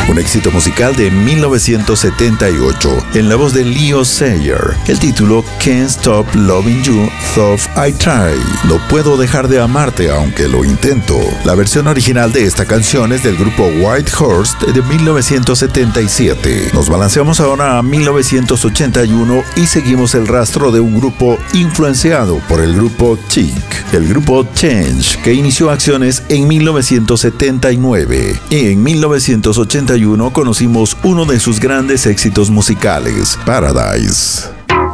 un éxito musical de 1978, en la voz de Leo Sayer. El título Can't Stop Loving You, Though I Try. No puedo dejar de amarte aunque lo intento. La versión original de esta canción es del grupo White Horse de 1977. Nos balanceamos ahora a 1981 y seguimos el rastro de un grupo influenciado por el grupo Chic, el grupo Change, que inició acciones en 1979. Y en 1981 conocimos uno de sus grandes éxitos musicales, Paradise.